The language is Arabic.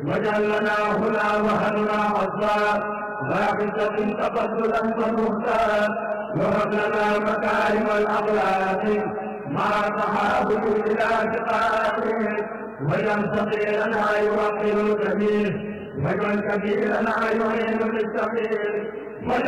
واجعل لنا هنا وهنا عصا باقصة تفضلا ونهتا وهب لنا مكارم الأخلاق مع تحابب إلى ثقافه واجعل صغيرنا يوقر الكبير واجعل كبيرنا يعين للصغير